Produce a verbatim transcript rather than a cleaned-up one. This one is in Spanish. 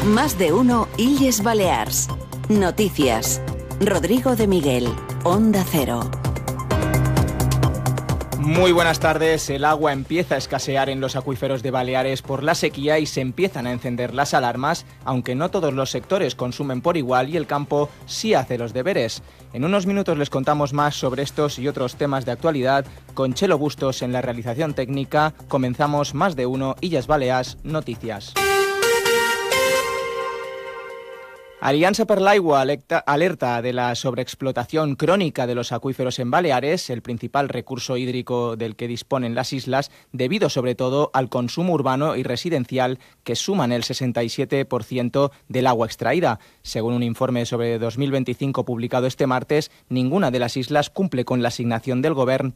Más de uno Illes Balears. Noticias. Rodrigo de Miguel, Onda Cero. Muy buenas tardes. El agua empieza a escasear en los acuíferos de Baleares por la sequía y se empiezan a encender las alarmas, aunque no todos los sectores consumen por igual y el campo sí hace los deberes. En unos minutos les contamos más sobre estos y otros temas de actualidad con Chelo Bustos en la realización técnica. Comenzamos Más de uno Illes Balears Noticias. Aliança per l'Aigua alerta de la sobreexplotación crónica de los acuíferos en Baleares, el principal recurso hídrico del que disponen las islas, debido sobre todo al consumo urbano y residencial que suman el sesenta y siete por ciento del agua extraída. Según un informe sobre dos mil veinticinco publicado este martes, ninguna de las islas cumple con la asignación del Govern